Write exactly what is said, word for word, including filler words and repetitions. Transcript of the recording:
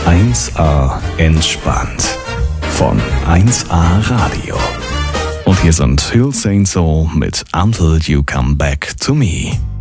eins A entspannt von eins A Radio. Und hier sind Hill Saint Soul mit Until You Come Back to Me.